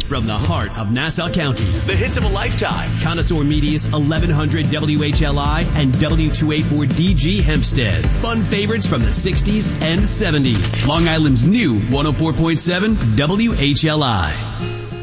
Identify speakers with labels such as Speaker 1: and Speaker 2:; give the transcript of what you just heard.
Speaker 1: from the heart of Nassau County. The hits of a lifetime. Connoisseur Media's 1100 WHLI and W284DG Hempstead. Fun favorites from the 60s and 70s. Long Island's new 104.7 WHLI.